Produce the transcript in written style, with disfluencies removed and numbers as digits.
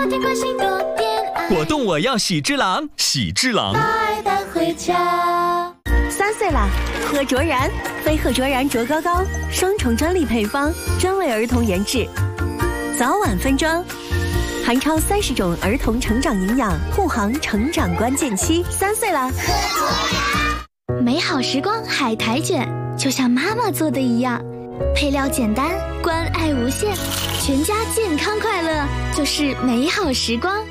天关心多点爱。 果冻我要喜之郎，喜之郎。 把爱带回家。 3岁啦，喝卓然，飞鹤卓然卓高高，双重专利配方，专为儿童研制，早晚分装，含超30种儿童成长营养，护航成长关键期。3岁啦， 喝卓然。美好时光海苔卷，就像妈妈做的一样，配料简单，关爱无限，全家健康快乐就是美好时光。